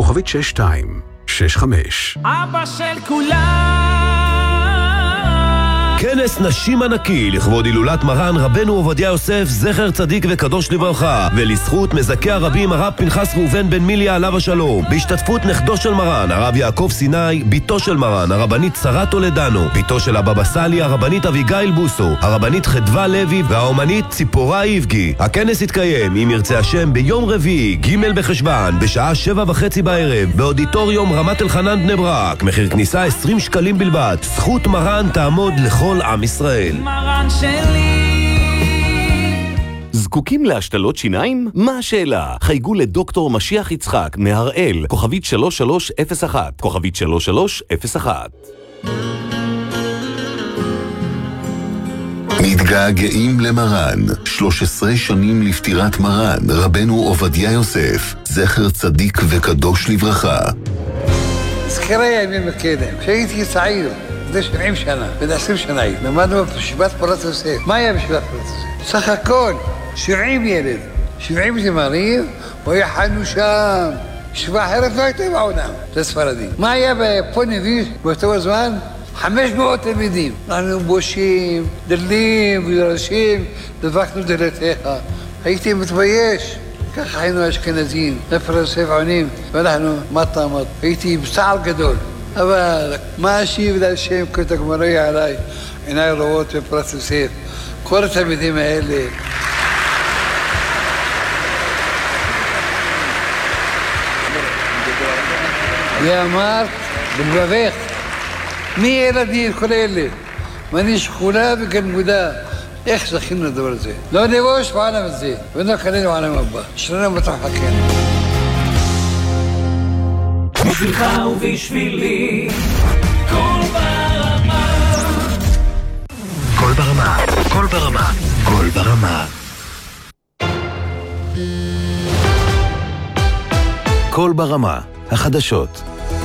כוכבית 6265. אבא של כולם. כנס נשים ענקי לכבוד הילולת מרן רבנו עובדיה יוסף זכר צדיק וקדוש לברכה, ולזכות מזכה הרבים הרב פנחס ראובן בן מיליה עליו השלום, בהשתתפות נכדו של מרן הרב יעקב סיני, ביתו של מרן הרבנית שרה טולדנו, ביתו של הבבא סאלי הרבנית אביגיל בוסו, הרבנית חדווה לוי והאומנית ציפורה איבגי. הכנס יתקיים אם ירצה השם ביום רביעי ג' בחשבן בשעה 7:30 בערב באודיטוריום רמת אלחנן בני ברק. מחיר כניסה 20 שקלים בלבד. זכות מרן תעמוד לכל עם ישראל. מרן שלי. זקוקים להשתלות שיניים? מה השאלה? חייגו לדוקטור משיח יצחק מהראל, כוכבית 3301, כוכבית 3301. מתגעגעים למרן. 13 שנים לפטירת מרן רבנו עובדיה יוסף זכר צדיק וקדוש לברכה. זכרה ימים מקדם כשהייתי צעיר זה 70 שנה, בין 20 שנה למדנו בישיבת פורת יוסף. מה היה בישיבת פורת יוסף? סך הכל 70 ילד, 70 זמרים, ויחנו שם. ישיבה אחרת לא הייתה בעולם, זה ספרדים. מה היה פה נביא באותו הזמן? 500 תלמידים. אנחנו בושים, דלים וירשים, דבקנו דלתיך. הייתי מתבייש. ככה היינו אשכנזים, לפר יוסף עונים, ואנחנו מטה. הייתי בצער גדול. אבל מה אשיב להשם כתגמרי עליי, עיניי רואות בפרט יוסף. כל התלמידים האלה ואמרת בלבבך מי ילדים כל אלה ואני שכולה וגלמודה. איך זכינו לדבר הזה? לא נבוש בעולם הזה ולא קנינו בעולם הבא. שלנו מתרחקים. בשבילך ובשבילי קול ברמה. קול ברמה, קול ברמה, קול ברמה. קול ברמה, החדשות.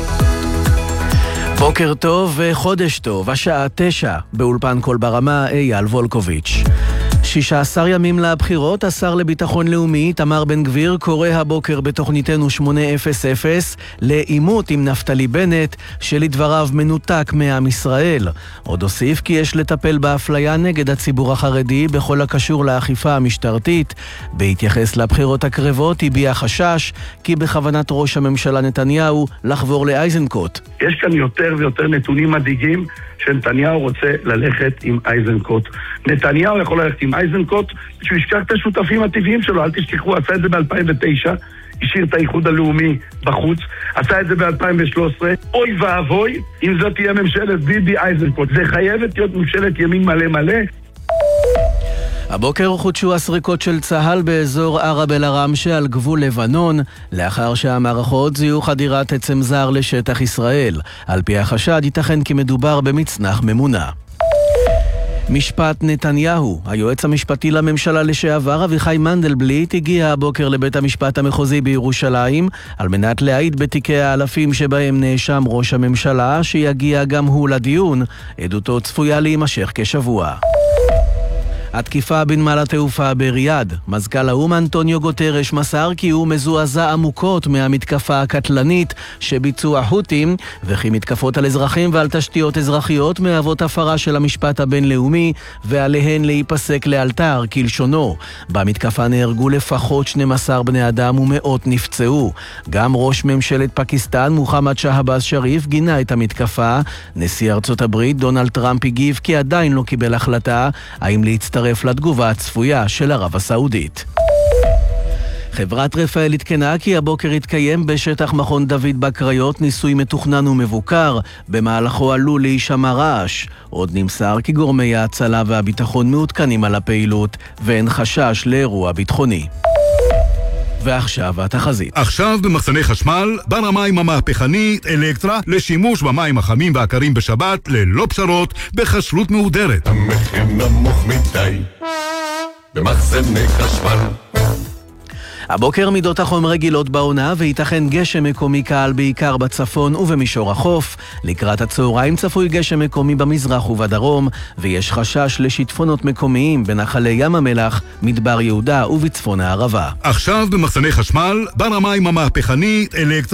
בוקר טוב וחודש טוב, השעה 9, באולפן קול ברמה, אייל וולקוביץ'. 16 ימים לבחירות, השר לביטחון לאומי תמר בן גביר קורא הבוקר בתוכניתנו 800 לעימות עם נפתלי בנט, שלדבריו מנותק מעם ישראל. עוד הוסיף כי יש לטפל באפליה נגד הציבור החרדי בכל הקשור לאכיפה המשטרתית. בהתייחס לבחירות הקרבות הביע חשש כי בכוונת ראש הממשלה נתניהו לחבור לאייזנקוט. יש כאן יותר ויותר נתונים מדאיגים שנתניהו רוצה ללכת עם אייזנקוט. נתניהו יכול ללכת עם אייזנקוט שהוא ישכח את השותפים הטבעיים שלו. אל תשכחו, עשה את זה ב-2009, השאיר את האיחוד הלאומי בחוץ, עשה את זה ב-2013. אוי ואבוי אם זאת תהיה ממשלת ביבי אייזנקוט. זה חייבת להיות ממשלת ימין מלא מלא. הבוקר חודשו הסריקות של צה"ל באזור ערב אל-ערם שעל גבול לבנון, לאחר שהמערכות זיהו חדירת עצם זר לשטח ישראל. על פי החשד ייתכן כי מדובר במצנח ממונע. משפט נתניהו. היועץ המשפטי לממשלה לשעבר אביחי מנדלבליט הגיע הבוקר לבית המשפט המחוזי בירושלים על מנת להעיד בתיקי האלפים שבהם נאשם ראש הממשלה, שיגיע גם הוא לדיון. עדותו צפויה להימשך כשבוע. התקיפה בנמל התעופה בריאד. מזכ"ל האו"ם אנטוניו גוטרש מסר כי הוא מזועזע עמוקות מהמתקפה הקטלנית שביצעו החות'ים, וכי מתקפות על אזרחים ועל תשתיות אזרחיות מהוות הפרה של המשפט הבינלאומי ועליהן להיפסק לאלתר כלשונו. במתקפה נהרגו לפחות 12 בני אדם ומאות נפצעו. גם ראש ממשלת פקיסטן מוחמד שהבאז שריף גינה את המתקפה. נשיא ארצות הברית דונלד טראמפ הגיב כי עדיין לא קיבל החלטה האם להצטרף לתגובה הצפויה של ערב הסעודית. חברת רפאל התקנה כי הבוקר התקיים בשטח מכון דוד בקריות ניסוי מתוכנן ומבוקר, במהלכו עלול להישמע רעש. עוד נמסר כי גורמי ההצלה והביטחון מעודכנים על הפעילות ואין חשש לאירוע ביטחוני. ועכשיו התחזית. עכשיו במחסני חשמל, בר המים המהפכנית אלקטרה לשימוש במים החמים והקרים בשבת ללא פשרות בכשרות מהודרת. המחיר נמוך מדי במחסני חשמל. הבוקר מידות החום רגילות בעונה וייתכן גשם מקומי קל בעיקר בצפון ובמישור החוף. לקראת הצהריים צפוי גשם מקומי במזרח ובדרום, ויש חשש לשיטפונות מקומיים בנחלי ים המלח, מדבר יהודה ובצפון הערבה. עכשיו במחסני חשמל, בר המים המהפכנית אלקטרה